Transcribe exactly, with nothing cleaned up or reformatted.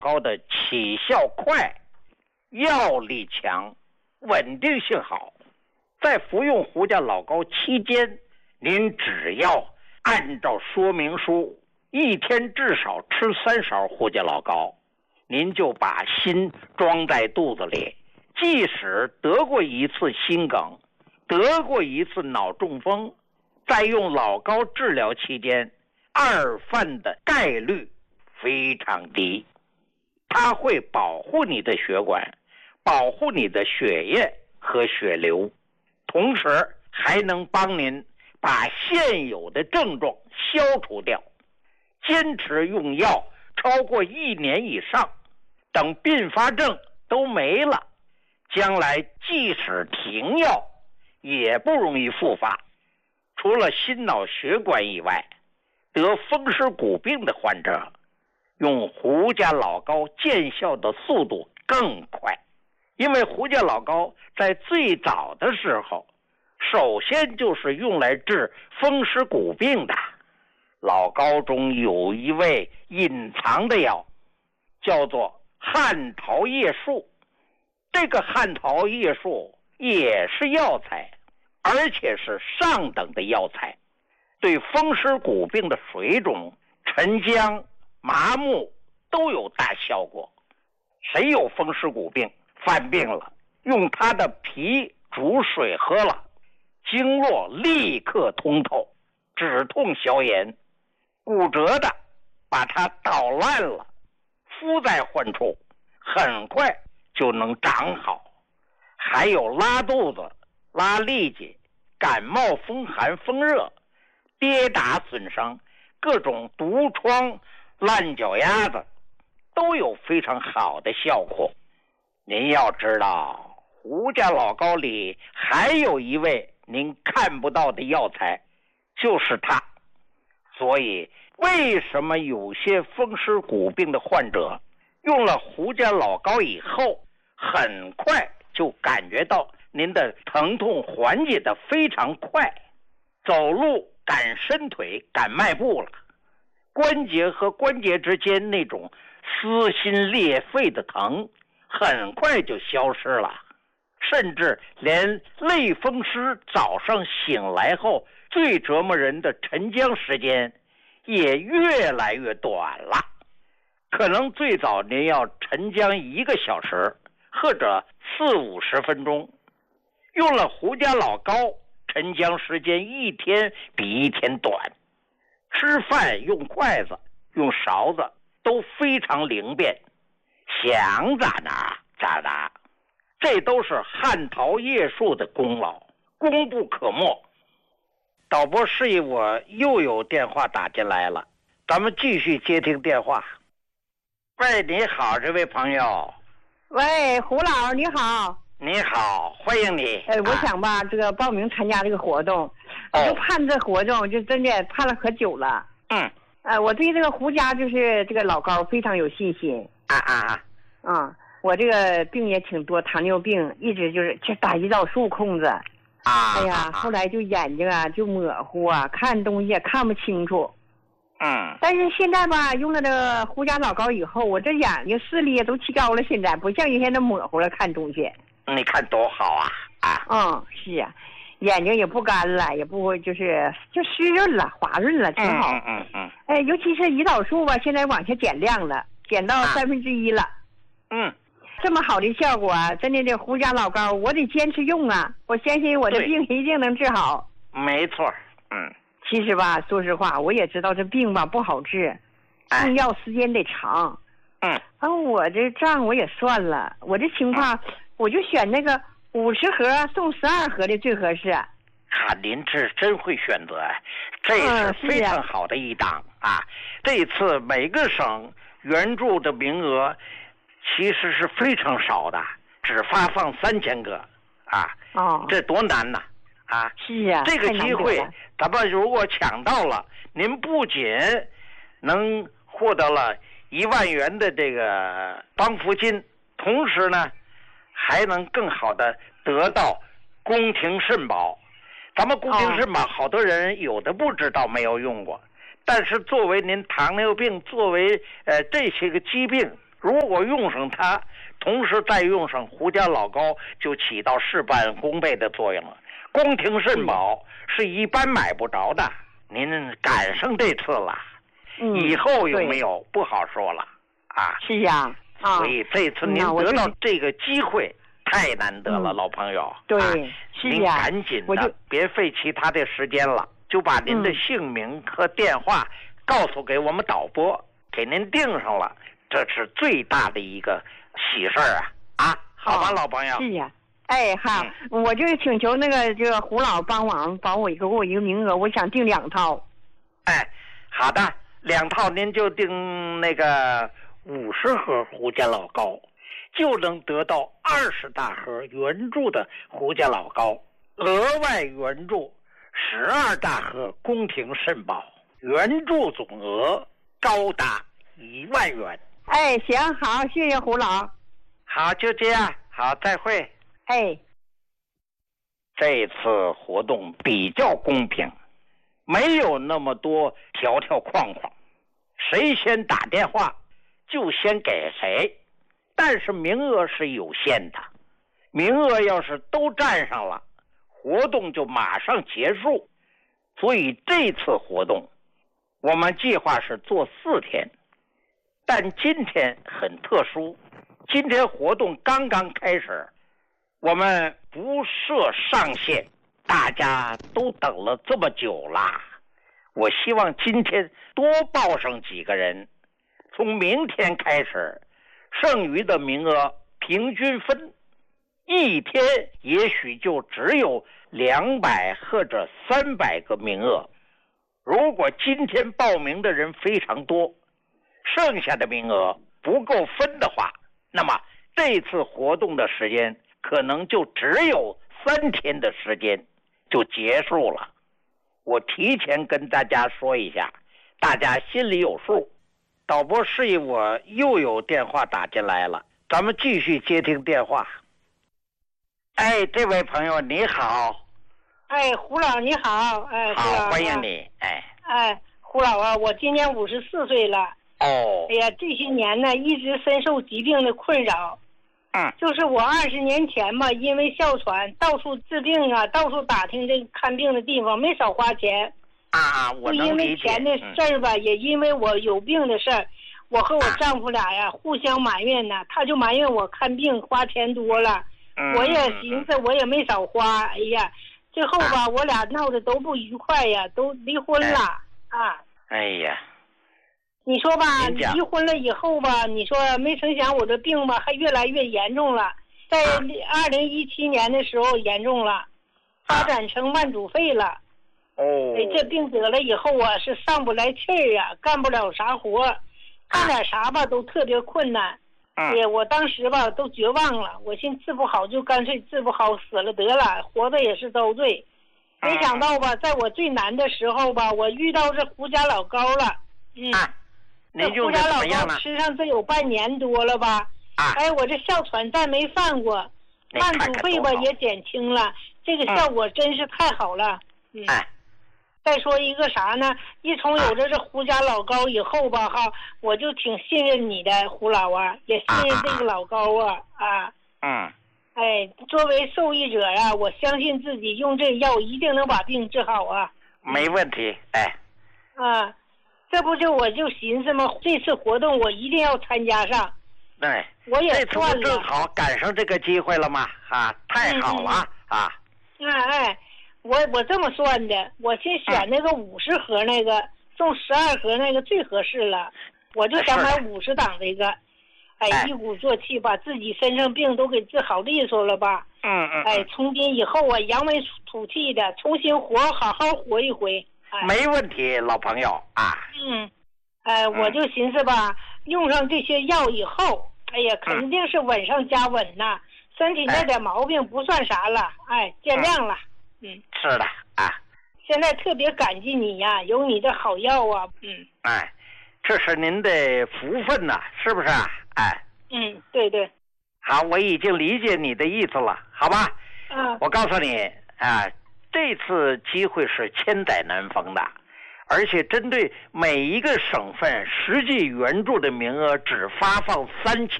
膏的起效快，药力强，稳定性好。在服用胡家老膏期间，您只要按照说明书，一天至少吃三勺胡家老膏，您就把心装在肚子里。即使得过一次心梗，得过一次脑中风，在用老膏治疗期间，二犯的概率非常低。它会保护你的血管，保护你的血液和血流，同时还能帮您把现有的症状消除掉。坚持用药超过一年以上，等并发症都没了，将来即使停药也不容易复发。除了心脑血管以外，得风湿骨病的患者用胡家老膏见效的速度更快，因为胡家老膏在最早的时候首先就是用来治风湿骨病的。老膏中有一味隐藏的药，叫做汉桃叶树。这个汉桃叶树也是药材，而且是上等的药材，对风湿骨病的水肿、沉僵、麻木都有大效果。谁有风湿骨病犯病了，用它的皮煮水喝了，经络立刻通透，止痛消炎。骨折的把它捣烂了，敷在患处，很快就能长好。还有拉肚子、拉痢疾、感冒风寒风热、跌打损伤、各种毒疮、烂脚丫子，都有非常好的效果。您要知道，胡家老膏里还有一味您看不到的药材，就是它。所以为什么有些风湿骨病的患者用了胡家老膏以后，很快就感觉到您的疼痛缓解的非常快，走路敢伸腿敢迈步了，关节和关节之间那种撕心裂肺的疼很快就消失了，甚至连类风湿早上醒来后最折磨人的沉僵时间也越来越短了。可能最早您要沉僵一个小时或者四五十分钟，用了胡家老膏，沉僵时间一天比一天短。吃饭用筷子用勺子都非常灵便，想咋拿咋拿，这都是汉桃叶树的功劳，功不可没。导播示意我又有电话打进来了，咱们继续接听电话。喂，你好，这位朋友。 喂，胡老你好。 你好，欢迎你。 呃，我想吧，啊、这个报名参加这个活动，我就盼这活动，就真的盼了可久了。 嗯。 呃，我对这个胡家就是这个老膏非常有信心。 啊啊啊。 嗯，我这个病也挺多，糖尿病一直就是就打胰岛素控制。 啊。 哎呀，后来就眼睛啊就模糊啊，看东西也看不清楚。 嗯。 但是现在吧，用了这个胡家老膏以后，我这眼睛视力也都提高了，现在不像以前那模糊了看东西。 你看多好啊！啊。 嗯，是啊，眼睛也不干了，也不就是就湿润了、滑润了，挺好。 嗯嗯嗯。 哎，尤其是胰岛素吧，现在往下减量了，减到三分之一了。 嗯。 这么好的效果，真的这胡家老膏，我得坚持用啊！我相信我的病一定能治好。 没错，嗯。 其实吧，说实话，我也知道这病吧不好治，用药时间得长。 嗯。 啊，我这账我也算了，我这情况，嗯、我就选那个五十盒送十二盒的最合适。 啊，您这真会选择，这是非常好的一档、嗯、啊！这次每个省援助的名额其实是非常少的，只发放三千个啊！ 哦， 这多难呐！啊， 是啊， 这个机会咱们如果抢到了，您不仅能获得了一万元的这个帮扶金，同时呢，还能更好的得到宫廷肾宝。咱们宫廷肾宝，好多人有的不知道，没有用过。但是作为您糖尿病，作为呃这些个疾病， 如果用上它，同时再用上胡椒老膏，就起到事半功倍的作用了。宫廷肾宝是一般买不着的，您赶上这次了， 嗯， 以后有没有不好说了啊？ 是呀，啊， 所以这次您得到这个机会太难得了， 嗯、 老朋友。 对， 啊、 是呀， 您赶紧的，别费其他的时间了，就把您的姓名和电话告诉给我们导播，嗯、给您订上了，这是最大的一个喜事儿啊！啊，好吧，哦、老朋友。 是呀。哎哈，嗯、我就请求那个这个胡老帮忙帮我一个给我一个名额，我想订两套。 哎，好的，两套您就订那个五十盒胡家老膏，就能得到二十大盒原注的胡家老膏，额外原注十二大盒宫廷肾宝，原注总额高达一万元。 哎，行，好，谢谢胡老。 好，就这样，好，再会。 哎， 这次活动比较公平，没有那么多条条框框，谁先打电话就先给谁，但是名额是有限的，名额要是都占上了，活动就马上结束。所以这次活动我们计划是做四天，但今天很特殊，今天活动刚刚开始，我们不设上限，大家都等了这么久啦，我希望今天多报上几个人，从明天开始，剩余的名额平均分，一天也许就只有两百或者三百个名额。如果今天报名的人非常多，剩下的名额不够分的话，那么这次活动的时间可能就只有三天的时间就结束了。我提前跟大家说一下，大家心里有数。导播示意我又有电话打进来了，咱们继续接听电话。哎，这位朋友你好。 哎，胡老你好。哎， 好，欢迎你。哎， 哎，胡老啊，我今年五十四岁了。 哦。 哎呀，这些年呢，一直深受疾病的困扰。 嗯。 就是我二十年前嘛，因为哮喘到处治病啊，到处打听这个看病的地方，没少花钱。 啊，我能理解。 就因为钱的事儿吧，嗯、也因为我有病的事儿，我和我丈夫俩呀、啊、互相埋怨呢。他就埋怨我看病花钱多了， 嗯、 我也寻思我也没少花。哎呀，最后吧，啊、我俩闹得都不愉快呀，都离婚了、哎、啊。 哎呀， 你说吧，离婚了以后吧，你说没成想我这病吧还越来越严重了，在二零一七年的时候严重了，发展成慢阻肺了。 哦， 哎，这病得了以后啊，是上不来气儿啊，干不了啥活，干点啥吧都特别困难。 哎呀，我当时吧都绝望了，我寻治不好就干脆治不好死了得了，活着也是遭罪。没想到吧，在我最难的时候吧，我遇到这胡家老膏了。嗯， 啊、 这胡家老膏吃上这有半年多了吧？ 啊， 哎，我这哮喘再没犯过，慢阻肺吧也减轻了，这个效果真是太好了。嗯。 哎。 再说一个啥呢？一从有了这胡家老膏以后吧，哈，我就挺信任你的胡老啊，也信任这个老膏啊啊。 嗯。 哎，作为受益者呀、啊，我相信自己用这药一定能把病治好啊。 没问题，哎。 啊，这不就我就寻思嘛，这次活动我一定要参加上。 对。 我也算了。 这次正好赶上这个机会了嘛，啊，太好了、 嗯、 啊。 哎哎。我我这么算的，我先选那个五十盒那个，送十二盒那个最合适了，我就想买五十档这个，哎，一鼓作气把自己身上病都给治好利索了吧？ 嗯嗯。 哎，从今以后啊，扬眉吐气的，重新活，好好活一回。哎、 没问题，老朋友啊。 嗯，哎，我就寻思吧，用上这些药以后，哎呀，肯定是稳上加稳呐，嗯、身体那点毛病不算啥了，哎，见谅了。嗯， 是的啊。 现在特别感激你呀，有你的好药啊。嗯， 哎，这是您的福分呐、啊，是不是啊？哎， 嗯，对对。 好，我已经理解你的意思了，好吧？ 嗯。 我告诉你啊，这次机会是千载难逢的， 而且针对每一个省份实际援助的名额只发放三千